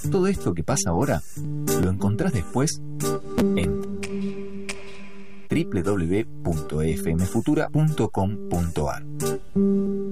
Todo esto que pasa ahora lo encontrás después en www.efmfutura.com.ar.